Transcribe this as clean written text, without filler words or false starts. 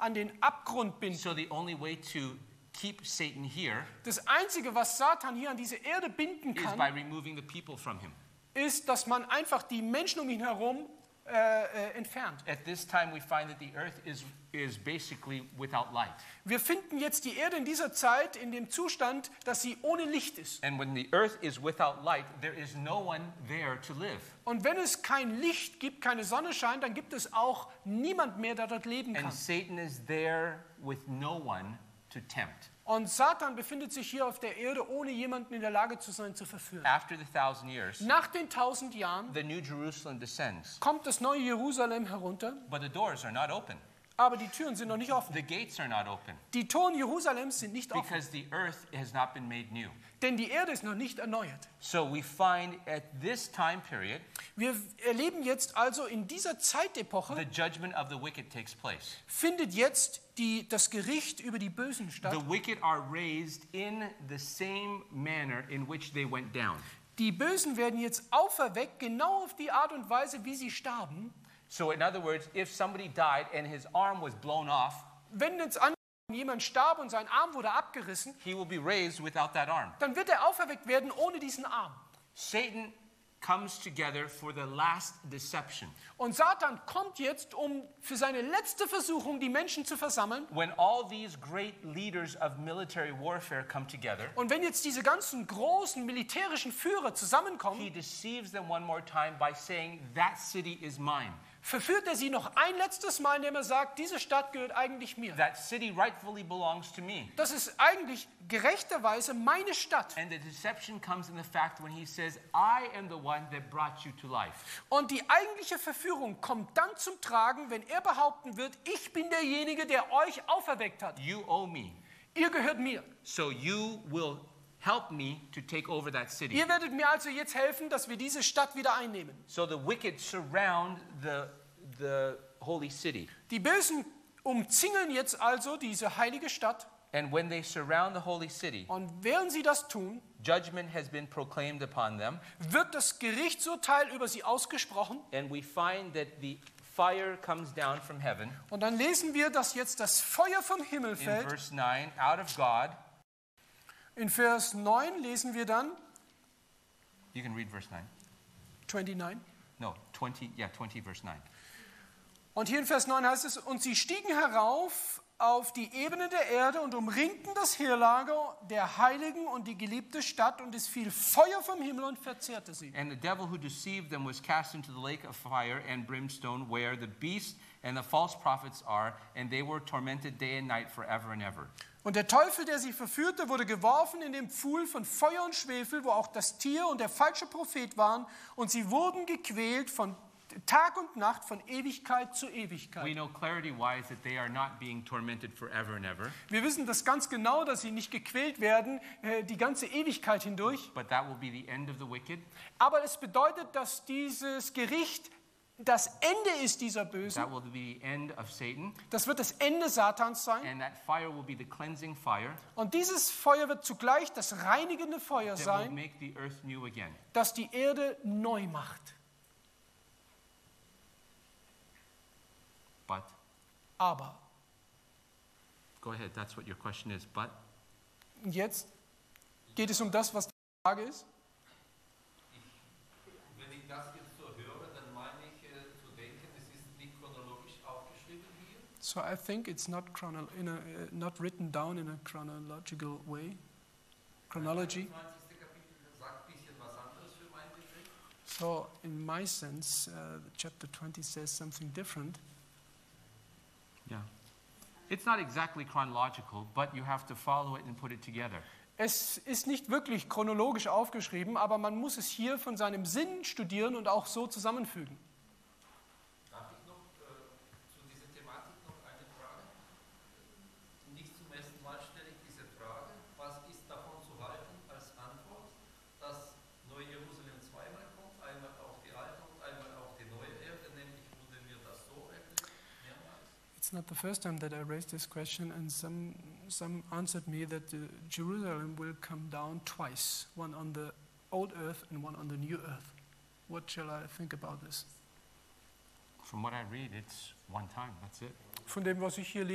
an den Abgrund binden. So the only way to keep Satan here Das Einzige, was Satan hier an diese Erde binden is kann, by removing the people from him. ist, dass man einfach die Menschen um ihn herum entfernt. At this time we find that the earth is basically without light. Wir finden jetzt die Erde in dieser Zeit in dem Zustand, dass sie ohne Licht ist. And when the earth is without light, there is no one there to live. Und wenn es kein Licht gibt, keine Sonne scheint, dann gibt es auch niemand mehr, der dort leben kann. And Satan is there with no one to tempt. Und Satan befindet sich hier auf der Erde, ohne jemanden in der Lage zu sein, zu verführen. After the 1,000 years, Nach den 1000 Jahren the New Jerusalem descends, kommt das neue Jerusalem herunter, but the doors are not open. aber die Türen sind noch nicht offen. The gates are not open Die Toren Jerusalems sind nicht offen, because the earth has not been made new. denn die Erde ist noch nicht erneuert. So we find at this time period, Wir erleben jetzt also in dieser Zeitepoche, the judgment of the wicked takes place. findet jetzt das Gericht über die Bösen statt. The wicked are raised in the same manner in which they went down. Die Bösen werden jetzt auferweckt, genau auf die Art und Weise, wie sie starben. So in other words, if somebody died and his arm was blown off, Wenn jetzt jemand starb und sein Arm wurde abgerissen, he will be raised without that arm. dann wird er auferweckt werden ohne diesen Arm. Satan comes together for the last deception. Und Satan kommt jetzt, um für seine letzte Versuchung die Menschen zu versammeln. When all these great leaders of military warfare come together, Und wenn jetzt diese ganzen großen militärischen Führer he zusammenkommen, deceives them one more time by saying, that city is mine. verführt er sie noch ein letztes Mal, indem er sagt, diese Stadt gehört eigentlich mir. That city rightfully belongs to me. Das ist eigentlich gerechterweise meine Stadt. And the deception comes in the fact when he says, I am the one that brought you to life. Und die eigentliche Verführung kommt dann zum Tragen, wenn er behaupten wird, ich bin derjenige, der euch auferweckt hat. You owe me. Ihr gehört mir. So you will help me to take over that city. Ihr werdet mir also jetzt helfen, dass wir diese Stadt wieder einnehmen. So the wicked surround the holy city. Die Bösen umzingeln jetzt also diese heilige Stadt. And when they surround the holy city, Und während sie das tun, judgment has been proclaimed upon them. wird das Gerichtsurteil über sie ausgesprochen. And we find that the fire comes down from heaven. Und dann lesen wir, dass jetzt das Feuer vom Himmel In fällt. verse 9, out of God. In Vers 9 lesen wir dann, You can read verse 9. 29. No, 20 verse 9. Und hier in Vers 9 heißt es, und sie stiegen herauf auf die Ebene der Erde und umringten das Heerlager der Heiligen und die geliebte Stadt, und es fiel Feuer vom Himmel und verzehrte sie. And the devil who deceived them was cast into the lake of fire and brimstone, where the beast and the false prophets are, and they were tormented day and night forever and ever. Und der Teufel, der sie verführte, wurde geworfen in den Pfuhl von Feuer und Schwefel, wo auch das Tier und der falsche Prophet waren, und sie wurden gequält von Tag und Nacht, von Ewigkeit zu We Ewigkeit. know clarity-wise that they are not being tormented forever and ever, Wir wissen das ganz genau, dass sie nicht gequält werden, die ganze Ewigkeit hindurch. but that will be the end of the wicked. Aber es bedeutet, dass dieses Gericht das Ende ist dieser Bösen. That will be the end of Satan, Das wird das Ende Satans sein. and that fire will be the cleansing fire Und dieses Feuer wird zugleich das reinigende Feuer that will sein, make the earth new again. das die Erde neu macht. But, Aber, go ahead, that's what your question is, but und jetzt geht es um das, was die Frage ist. Wenn ich das jetzt so höre, dann meine ich zu denken, es ist nicht chronologisch aufgeschrieben hier. So I think it's not not written down in a chronological way. Chronology. Das 20. Kapitel sagt ein bisschen was anderes für meinen Begriff. So in my sense, chapter 20 says something different. yeah. It's not exactly chronological, but you have to follow it and put it together. Es ist nicht wirklich chronologisch aufgeschrieben, aber man muss es hier von seinem Sinn studieren und auch so zusammenfügen. Darf ich noch zu dieser Thematik noch eine Frage? Nicht zum ersten Mal stelle ich diese Frage. Was ist davon zu halten als Antwort, dass Neue Jerusalem zweimal kommt, einmal auf die alte und einmal auf die neue Erde, nämlich wurde mir das so erklärt, mehrmals. It's not the first time that I raised this question, and some answered me that Jerusalem will come down twice, one on the old earth and one on the new earth. What shall I think about this? From what I read, it's one time, that's it. Von dem, was ich hier